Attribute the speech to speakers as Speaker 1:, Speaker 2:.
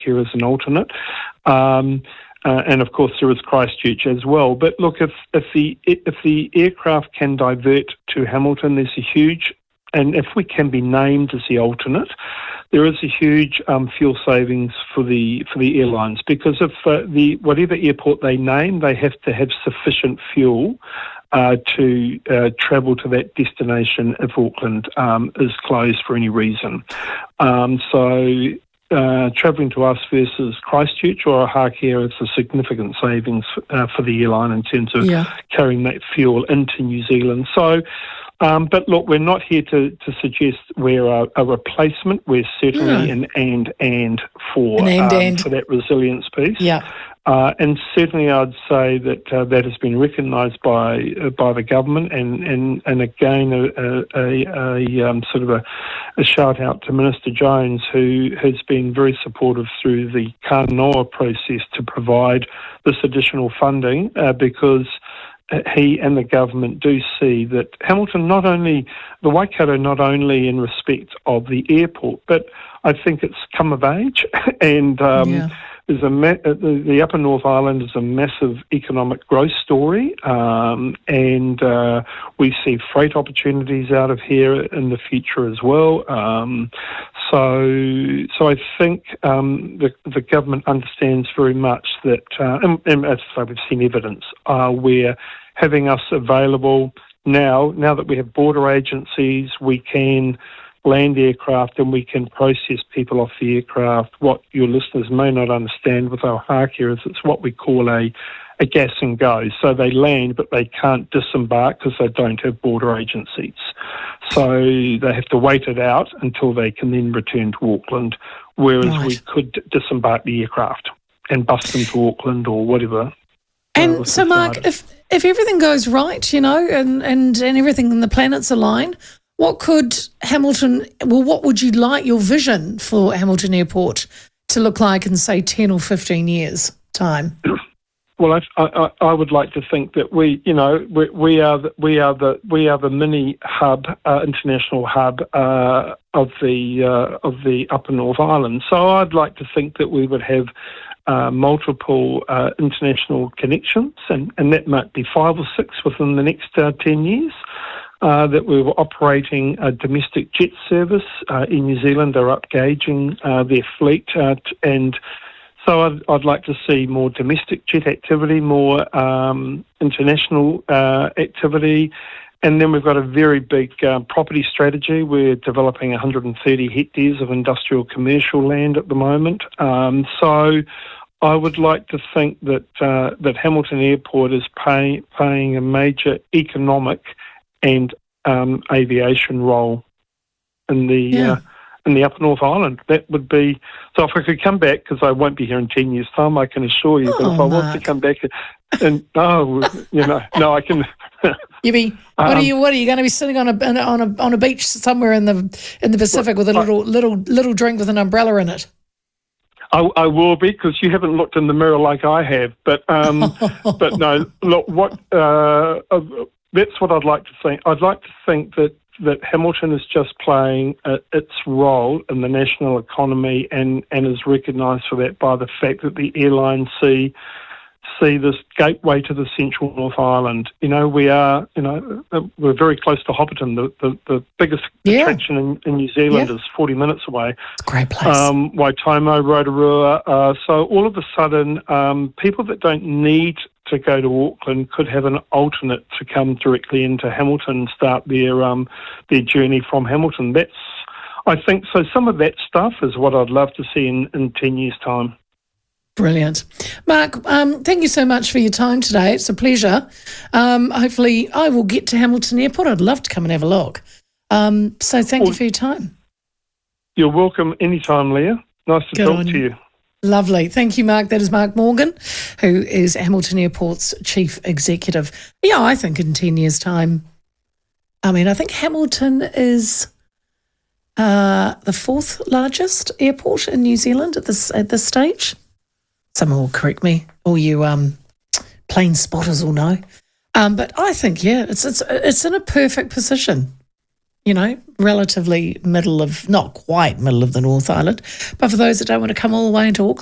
Speaker 1: here as an alternate. And of course, there is Christchurch as well. But look, if the aircraft can divert to Hamilton, there's a huge, and if we can be named as the alternate, there is a huge fuel savings for the airlines, because if whatever airport they name, they have to have sufficient fuel to travel to that destination if Auckland is closed for any reason. Travelling to us versus Christchurch or Ohakea is a significant savings for the airline in terms of carrying that fuel into New Zealand. So, but look, we're not here to suggest we're a replacement. We're certainly an and for that resilience piece. Yeah. And certainly I'd say that that has been recognised by the government, and again a sort of a shout out to Minister Jones, who has been very supportive through the Kānoa process to provide this additional funding, because he and the government do see that Hamilton, the Waikato, not only in respect of the airport, but I think it's come of age, and the Upper North Island is a massive economic growth story, and we see freight opportunities out of here in the future as well. So I think the government understands very much that, and as I say, we've seen evidence where having us available now that we have border agencies, we can land aircraft and we can process people off the aircraft. What your listeners may not understand with Ohakea is it's what we call a gas and go. So they land, but they can't disembark because they don't have border agent seats. So they have to wait it out until they can then return to Auckland, whereas we could disembark the aircraft and bus them to Auckland or whatever.
Speaker 2: And so, Mark, if everything goes right, and everything in the planets align, what would you like your vision for Hamilton Airport to look like in, say, 10 or 15 years' time?
Speaker 1: Well, I would like to think that we are the mini hub, international hub of the Upper North Island. So I'd like to think that we would have multiple international connections, and that might be 5 or 6 within the next 10 years. That we were operating a domestic jet service in New Zealand. They're upgauging their fleet, and so I'd like to see more domestic jet activity, more international activity, and then we've got a very big property strategy. We're developing 130 hectares of industrial commercial land at the moment. So I would like to think that that Hamilton Airport is playing a major economic and aviation role in the Upper North Island. That would be, so if I could come back, because I won't be here in 10 years' time, I can assure you, but if I was to come back and I can.
Speaker 2: You be what are you going to be sitting on a beach somewhere in the Pacific with a little drink with an umbrella in it?
Speaker 1: I will be, because you haven't looked in the mirror like I have. But but no, look, that's what I'd like to think. I'd like to think that Hamilton is just playing its role in the national economy and is recognised for that by the fact that the airlines see this gateway to the central North Island. We are, we're very close to Hobbiton. The biggest attraction in New Zealand is 40 minutes away.
Speaker 2: It's a great place.
Speaker 1: Waitomo, Rotorua. So all of a sudden, people that don't need to go to Auckland could have an alternate to come directly into Hamilton and start their journey from Hamilton. I think so. Some of that stuff is what I'd love to see in 10 years' time.
Speaker 2: Brilliant. Mark, thank you so much for your time today. It's a pleasure. Hopefully I will get to Hamilton Airport. I'd love to come and have a look. So thank you for your time.
Speaker 1: You're welcome anytime, Leah. Nice to talk to you.
Speaker 2: Lovely. Thank you, Mark. That is Mark Morgan, who is Hamilton Airport's Chief Executive. Yeah, I think in 10 years' time, I think Hamilton is the 4th largest airport in New Zealand at this stage. Someone will correct me. All you plane spotters will know. But I think, it's in a perfect position. relatively not quite middle of the North Island. But for those that don't want to come all the way into Auckland,